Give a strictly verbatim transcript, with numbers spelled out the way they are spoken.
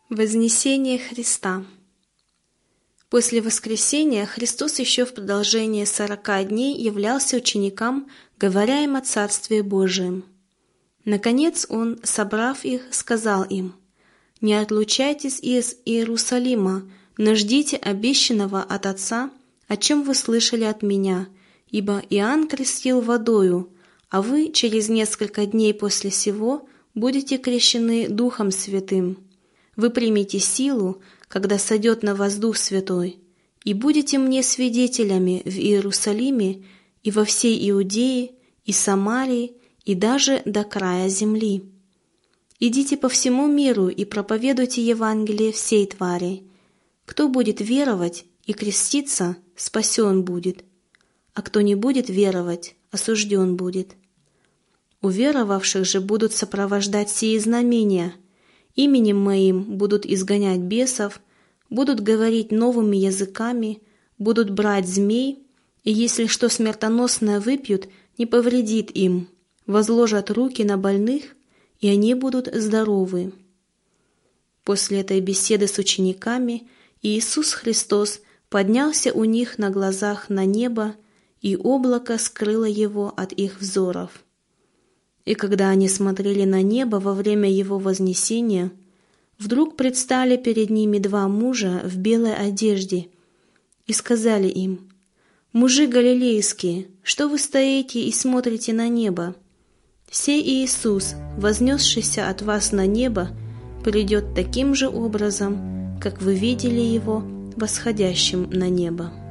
Вознесение Христа. После воскресения Христос еще в продолжение сорока дней являлся ученикам, говоря им о Царстве Божием. Наконец Он, собрав их, сказал им: «Не отлучайтесь из Иерусалима, но ждите обещанного от Отца, о чем вы слышали от Меня, ибо Иоанн крестил водою, а вы через несколько дней после сего будете крещены Духом Святым. Вы примете силу, когда сойдет на вас Дух Святой, и будете мне свидетелями в Иерусалиме и во всей Иудее, и Самарии, и даже до края земли. Идите по всему миру и проповедуйте Евангелие всей твари. Кто будет веровать и креститься, спасен будет, а кто не будет веровать, осужден будет. Уверовавших же будут сопровождать сии знамения. Именем Моим будут изгонять бесов, будут говорить новыми языками, будут брать змей, и если что смертоносное выпьют, не повредит им, возложат руки на больных, и они будут здоровы». После этой беседы с учениками Иисус Христос поднялся у них на глазах на небо, и облако скрыло Его от их взоров. И когда они смотрели на небо во время Его вознесения, вдруг предстали перед ними два мужа в белой одежде и сказали им: «Мужи галилейские, что вы стоите и смотрите на небо? Сей Иисус, вознесшийся от вас на небо, придет таким же образом, как вы видели Его восходящим на небо».